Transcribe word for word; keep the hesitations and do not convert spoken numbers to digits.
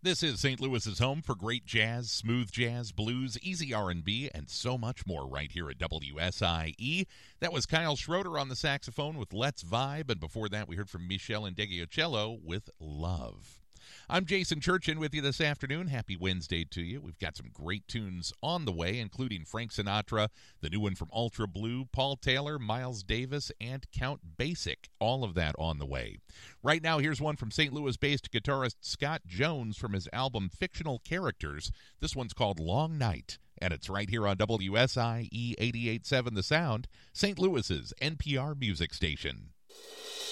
This is Saint Louis's home for great jazz, smooth jazz, blues, easy R and B, and so much more right here at W S I E. That was Kyle Schroeder on the saxophone with Let's Vibe, and before that we heard from Michelle Indegiucello with Love. I'm Jason Churchin with you this afternoon. Happy Wednesday to you. We've got some great tunes on the way, including Frank Sinatra, the new one from Ultra Blue, Paul Taylor, Miles Davis, and Count Basic. All of that on the way. Right now, here's one from Saint Louis-based guitarist Scott Jones from his album Fictional Characters. This one's called Long Night, and it's right here on W S I E eighty-eight point seven The Sound, Saint Louis's N P R music station.